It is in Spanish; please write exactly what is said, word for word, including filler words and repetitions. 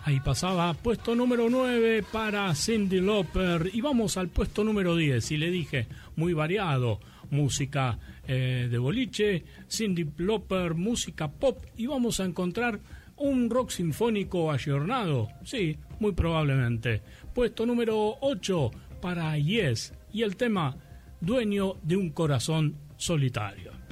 Ahí pasaba puesto número nueve para Cyndi Lauper. Y vamos al puesto número diez. Y le dije, muy variado. Música eh, de boliche, Cyndi Lauper, música pop. Y vamos a encontrar un rock sinfónico ayornado. Sí, muy probablemente. Puesto número ocho para Yes. Y el tema Dueño de un corazón solitario.